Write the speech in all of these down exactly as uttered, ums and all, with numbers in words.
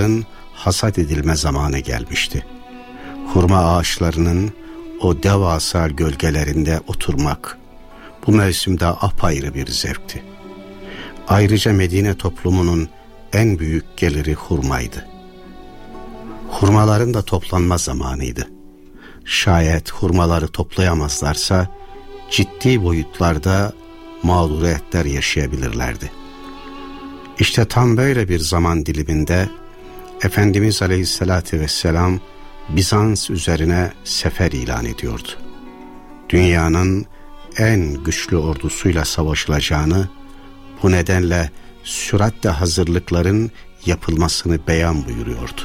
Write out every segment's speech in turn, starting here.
hurmaların hasat edilme zamanı gelmişti. Hurma ağaçlarının o devasa gölgelerinde oturmak bu mevsimde apayrı bir zevkti. Ayrıca Medine toplumunun en büyük geliri hurmaydı. Hurmaların da toplanma zamanıydı. Şayet hurmaları toplayamazlarsa ciddi boyutlarda mağduriyetler yaşayabilirlerdi. İşte tam böyle bir zaman diliminde Efendimiz Aleyhisselatü Vesselam Bizans üzerine sefer ilan ediyordu. Dünyanın en güçlü ordusuyla savaşılacağını, bu nedenle süratle hazırlıkların yapılmasını beyan buyuruyordu.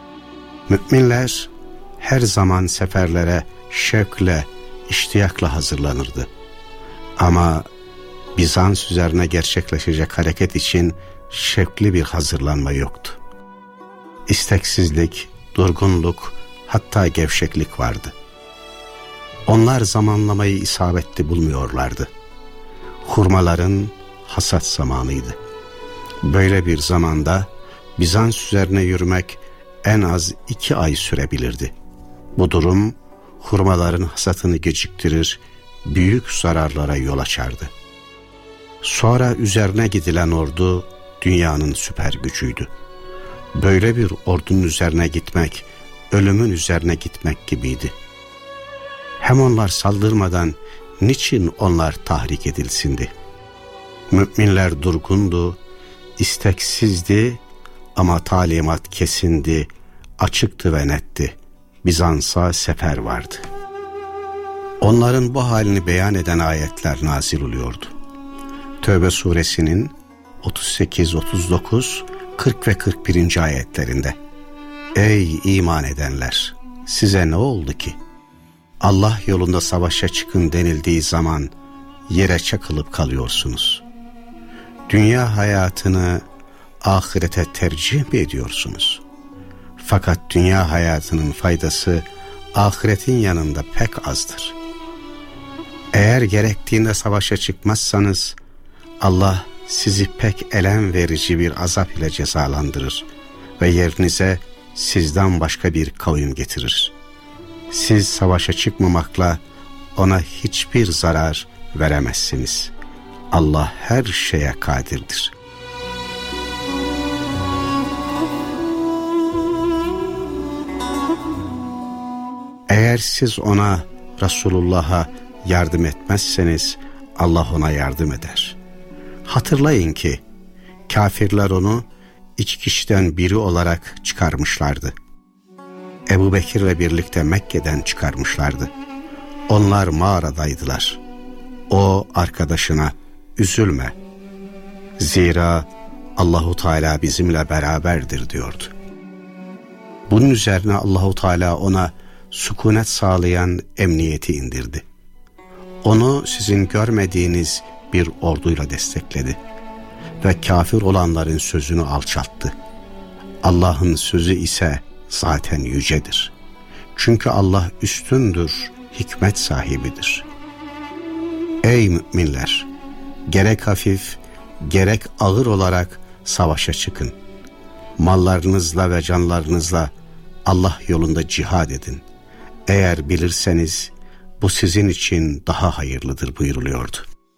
Müminler her zaman seferlere şevkle, iştiyakla hazırlanırdı. Ama Bizans üzerine gerçekleşecek hareket için şevkli bir hazırlanma yoktu. İsteksizlik, durgunluk, hatta gevşeklik vardı. Onlar zamanlamayı isabetli bulmuyorlardı. Hurmaların hasat zamanıydı. Böyle bir zamanda Bizans üzerine yürümek en az iki ay sürebilirdi. Bu durum hurmaların hasatını geciktirir, büyük zararlara yol açardı. Sonra üzerine gidilen ordu dünyanın süper gücüydü. Böyle bir ordunun üzerine gitmek, ölümün üzerine gitmek gibiydi. Hem onlar saldırmadan niçin onlar tahrik edilsindi? Müminler durgundu, isteksizdi ama talimat kesindi, açıktı ve netti. Bizans'a sefer vardı. Onların bu halini beyan eden ayetler nazil oluyordu. Tevbe suresinin otuz sekiz, otuz dokuz, kırk ve kırk birinci ayetlerinde: Ey iman edenler! Size ne oldu ki? Allah yolunda savaşa çıkın denildiği zaman yere çakılıp kalıyorsunuz. Dünya hayatını ahirete tercih mi ediyorsunuz? Fakat dünya hayatının faydası ahiretin yanında pek azdır. Eğer gerektiğinde savaşa çıkmazsanız Allah sizi pek elem verici bir azap ile cezalandırır ve yerinize sizden başka bir kavim getirir. Siz savaşa çıkmamakla ona hiçbir zarar veremezsiniz. Allah her şeye kadirdir. Eğer siz ona, Resulullah'a yardım etmezseniz Allah ona yardım eder. Hatırlayın ki kafirler onu iki kişiden biri olarak çıkarmışlardı. Ebu Bekir'le birlikte Mekke'den çıkarmışlardı. Onlar mağaradaydılar. O arkadaşına, üzülme, zira Allahu Teala bizimle beraberdir diyordu. Bunun üzerine Allahu Teala ona sükunet sağlayan emniyeti indirdi. Onu sizin görmediğiniz bir orduyla destekledi ve kafir olanların sözünü alçalttı. Allah'ın sözü ise zaten yücedir. Çünkü Allah üstündür, hikmet sahibidir. Ey müminler! Gerek hafif, gerek ağır olarak savaşa çıkın. Mallarınızla ve canlarınızla Allah yolunda cihad edin. Eğer bilirseniz bu sizin için daha hayırlıdır buyuruluyordu.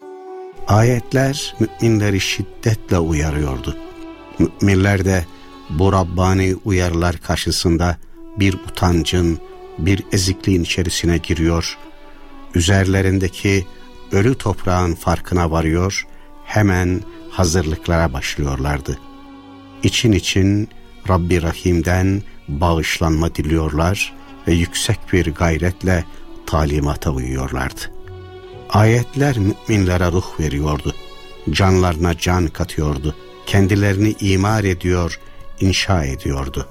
Ayetler müminleri şiddetle uyarıyordu. Müminler de bu Rabbani uyarılar karşısında bir utancın, bir ezikliğin içerisine giriyor, üzerlerindeki ölü toprağın farkına varıyor, hemen hazırlıklara başlıyorlardı. İçin için Rabbi Rahim'den bağışlanma diliyorlar ve yüksek bir gayretle talimata uyuyorlardı. Ayetler müminlere ruh veriyordu, canlarına can katıyordu, kendilerini imar ediyor, inşa ediyordu.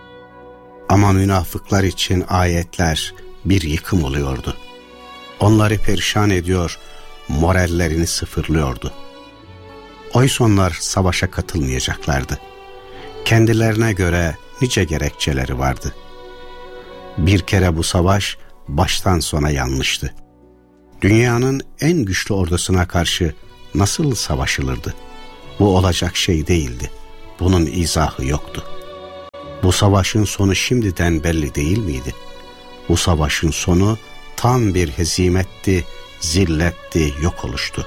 Ama münafıklar için ayetler bir yıkım oluyordu. Onları perişan ediyor, morallerini sıfırlıyordu. Oysa onlar savaşa katılmayacaklardı. Kendilerine göre nice gerekçeleri vardı. Bir kere bu savaş baştan sona yanlıştı. Dünyanın en güçlü ordusuna karşı nasıl savaşılırdı? Bu olacak şey değildi. Bunun izahı yoktu. Bu savaşın sonu şimdiden belli değil miydi? Bu savaşın sonu tam bir hezimetti, zilletti, yok oluştu.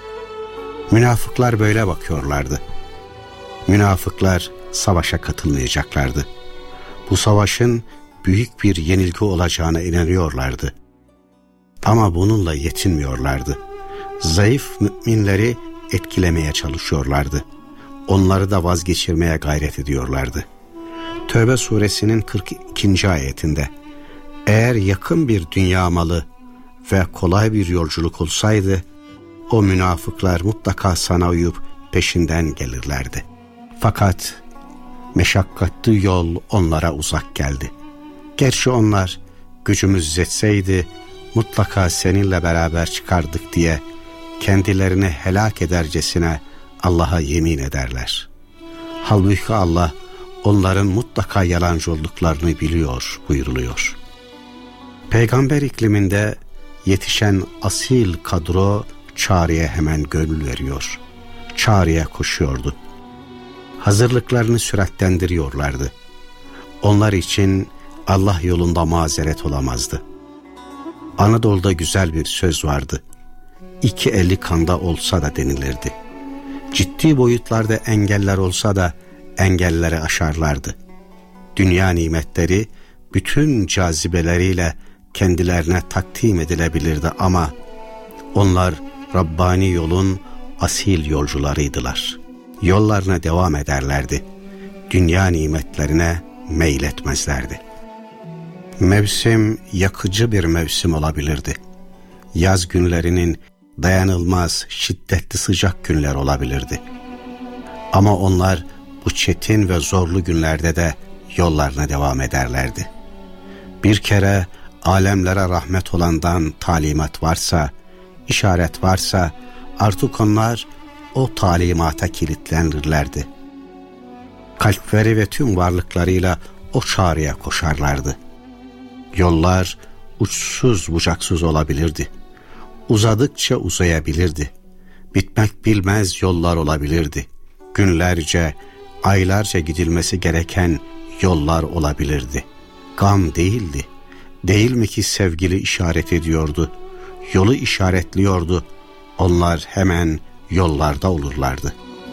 Münafıklar böyle bakıyorlardı. Münafıklar savaşa katılmayacaklardı. Bu savaşın büyük bir yenilgi olacağına inanıyorlardı. Ama bununla yetinmiyorlardı. Zayıf müminleri etkilemeye çalışıyorlardı. Onları da vazgeçirmeye gayret ediyorlardı. Tövbe suresinin kırk ikinci ayetinde, eğer yakın bir dünya malı ve kolay bir yolculuk olsaydı, o münafıklar mutlaka sana uyup peşinden gelirlerdi. Fakat meşakkatli yol onlara uzak geldi. Gerçi onlar gücümüz yetseydi mutlaka seninle beraber çıkardık diye kendilerini helak edercesine Allah'a yemin ederler. Halbuki Allah onların mutlaka yalancı olduklarını biliyor buyuruluyor. Peygamber ikliminde yetişen asil kadro çağrıya hemen gönül veriyor. Çağrıya koşuyordu. Hazırlıklarını süratlendiriyorlardı. Onlar için Allah yolunda mazeret olamazdı. Anadolu'da güzel bir söz vardı. İki eli kanda olsa da denilirdi. Ciddi boyutlarda engeller olsa da engelleri aşarlardı. Dünya nimetleri bütün cazibeleriyle kendilerine takdim edilebilirdi ama onlar Rabbani yolun asil yolcularıydılar. Yollarına devam ederlerdi. Dünya nimetlerine meyletmezlerdi. Mevsim yakıcı bir mevsim olabilirdi. Yaz günlerinin dayanılmaz, şiddetli sıcak günler olabilirdi. Ama onlar bu çetin ve zorlu günlerde de yollarına devam ederlerdi. Bir kere alemlere rahmet olandan talimat varsa, işaret varsa artık onlar o talimata kilitlenirlerdi. Kalpleri ve tüm varlıklarıyla o çağrıya koşarlardı. Yollar uçsuz bucaksız olabilirdi. Uzadıkça uzayabilirdi. Bitmek bilmez yollar olabilirdi. Günlerce, aylarca gidilmesi gereken yollar olabilirdi. Gam değildi. Değil mi ki sevgili işaret ediyordu, yolu işaretliyordu. Onlar hemen yollarda olurlardı.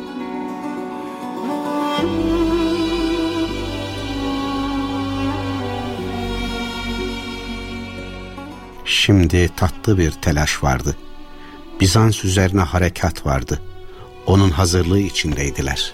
Şimdi tatlı bir telaş vardı. Bizans üzerine harekat vardı. Onun hazırlığı içindeydiler.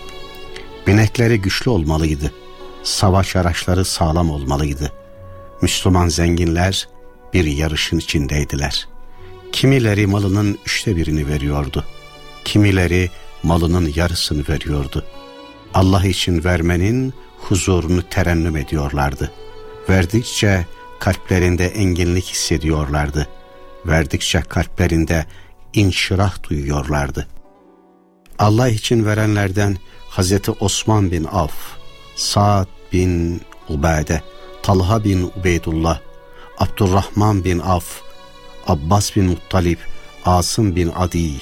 Binekleri güçlü olmalıydı. Savaş araçları sağlam olmalıydı. Müslüman zenginler bir yarışın içindeydiler. Kimileri malının üçte birini veriyordu. Kimileri malının yarısını veriyordu. Allah için vermenin huzurunu terennüm ediyorlardı. Verdikçe kalplerinde enginlik hissediyorlardı. Verdikçe kalplerinde inşirah duyuyorlardı. Allah için verenlerden Hazreti Osman bin Af, Sa'd bin Ubade, Talha bin Ubeydullah, Abdurrahman bin Af, Abbas bin Muttalip, Asım bin Adi,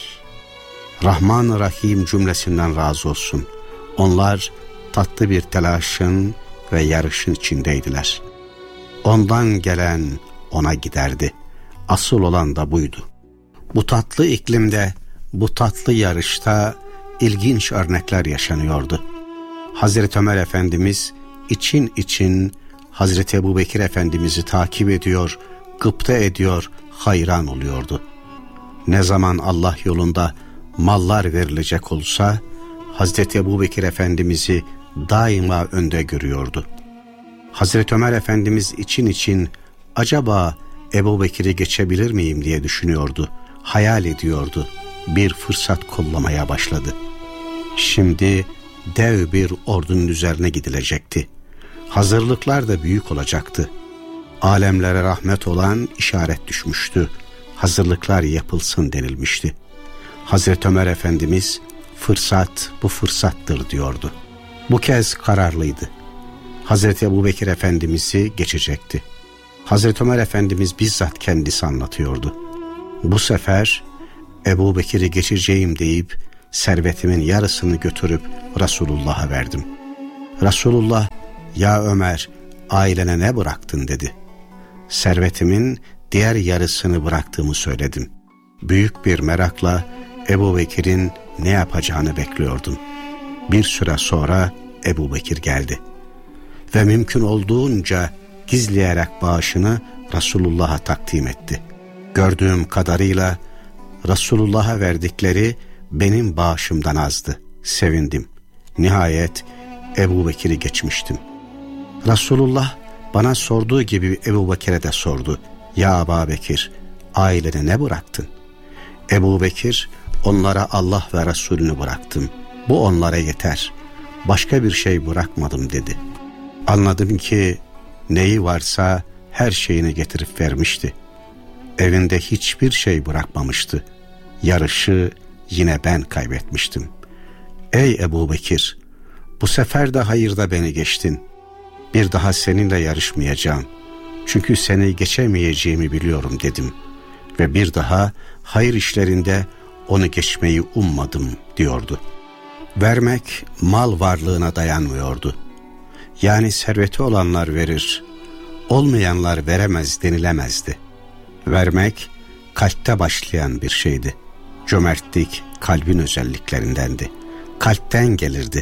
Rahman-ı Rahim cümlesinden razı olsun. Onlar tatlı bir telaşın ve yarışın içindeydiler. Ondan gelen ona giderdi. Asıl olan da buydu. Bu tatlı iklimde, bu tatlı yarışta ilginç örnekler yaşanıyordu. Hazreti Ömer Efendimiz için için Hazreti Ebubekir Efendimiz'i takip ediyor, gıpta ediyor, hayran oluyordu. Ne zaman Allah yolunda mallar verilecek olsa Hazreti Ebubekir Efendimiz'i daima önde görüyordu. Hazreti Ömer Efendimiz için için acaba Ebubekir'i geçebilir miyim diye düşünüyordu, hayal ediyordu. Bir fırsat kollamaya başladı. Şimdi dev bir ordunun üzerine gidilecekti. Hazırlıklar da büyük olacaktı. Alemlere rahmet olan işaret düşmüştü. Hazırlıklar yapılsın denilmişti. Hazreti Ömer Efendimiz fırsat bu fırsattır diyordu. Bu kez kararlıydı. Hazreti Ebubekir Efendimiz'i geçecekti. Hazreti Ömer Efendimiz bizzat kendisi anlatıyordu. Bu sefer Ebubekir'i geçeceğim deyip servetimin yarısını götürüp Resulullah'a verdim. Resulullah "Ya Ömer, ailene ne bıraktın?" dedi. "Servetimin diğer yarısını bıraktığımı söyledim." Büyük bir merakla Ebu Bekir'in ne yapacağını bekliyordum. Bir süre sonra Ebu Bekir geldi ve mümkün olduğunca gizleyerek bağışını Resulullah'a takdim etti. Gördüğüm kadarıyla Resulullah'a verdikleri benim bağışımdan azdı. Sevindim. Nihayet Ebu Bekir'i geçmiştim. Resulullah bana sorduğu gibi Ebu Bekir'e de sordu. "Ya Ebu Bekir, ailene ne bıraktın?" Ebu Bekir, "Onlara Allah ve Resulünü bıraktım. Bu onlara yeter. Başka bir şey bırakmadım." dedi. Anladım ki neyi varsa her şeyini getirip vermişti. Evinde hiçbir şey bırakmamıştı. Yarışı yine ben kaybetmiştim. "Ey Ebu Bekir, bu sefer de hayırda beni geçtin. Bir daha seninle yarışmayacağım. Çünkü seni geçemeyeceğimi biliyorum." dedim. Ve bir daha hayır işlerinde onu geçmeyi ummadım diyordu. Vermek mal varlığına dayanmıyordu. Yani serveti olanlar verir, olmayanlar veremez denilemezdi. Vermek kalpte başlayan bir şeydi. Cömertlik kalbin özelliklerindendi. Kalpten gelirdi.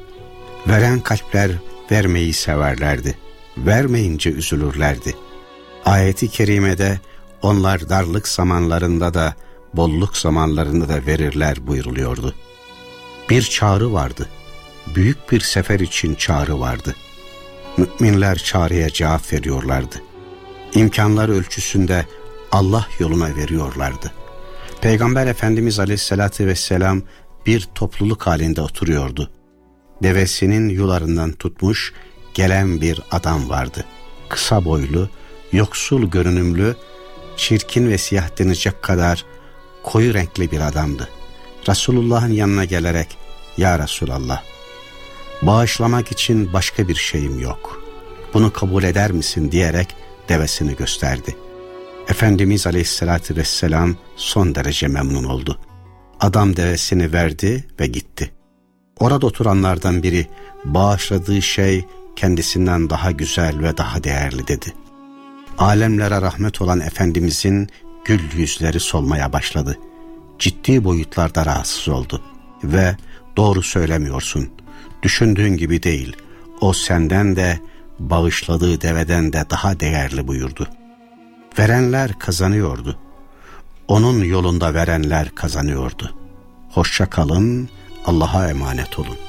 Veren kalpler vermeyi severlerdi. Vermeyince üzülürlerdi. Ayet-i kerimede onlar darlık zamanlarında da bolluk zamanlarında da verirler buyuruluyordu. Bir çağrı vardı. Büyük bir sefer için çağrı vardı. Müminler çağrıya cevap veriyorlardı. İmkanlar ölçüsünde Allah yoluna veriyorlardı. Peygamber Efendimiz Aleyhisselatü Vesselam bir topluluk halinde oturuyordu. Devesinin yularından tutmuş gelen bir adam vardı. Kısa boylu, yoksul görünümlü, çirkin ve siyah denecek kadar koyu renkli bir adamdı. Resulullah'ın yanına gelerek, "Ya Resulallah, bağışlamak için başka bir şeyim yok. Bunu kabul eder misin?" diyerek devesini gösterdi. Efendimiz Aleyhisselatü Vesselam son derece memnun oldu. Adam devesini verdi ve gitti. Orada oturanlardan biri, "Bağışladığı şey kendisinden daha güzel ve daha değerli." dedi. Alemlere rahmet olan Efendimizin gül yüzleri solmaya başladı. Ciddi boyutlarda rahatsız oldu ve "Doğru söylemiyorsun. Düşündüğün gibi değil. O senden de bağışladığı deveden de daha değerli" buyurdu. Verenler kazanıyordu. Onun yolunda verenler kazanıyordu. Hoşça kalın, Allah'a emanet olun.